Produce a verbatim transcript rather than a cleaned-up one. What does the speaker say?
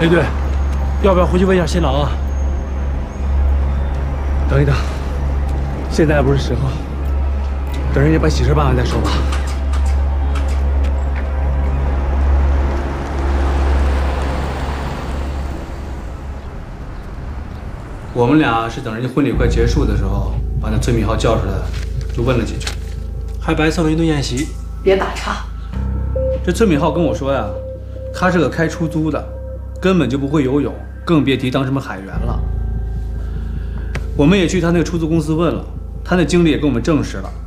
雷队，要不要回去问一下新郎啊？等一等，现在还不是时候，等人家把喜事办完再说吧。我们俩是等人家婚礼快结束的时候，把那崔敏浩叫出来，就问了几句，还白蹭了一顿宴席。 别打岔。 这崔敏浩跟我说呀，他是个开出租的，根本就不会游泳，更别提当什么海员了。我们也去他那个出租公司问了，他那经理也跟我们证实了，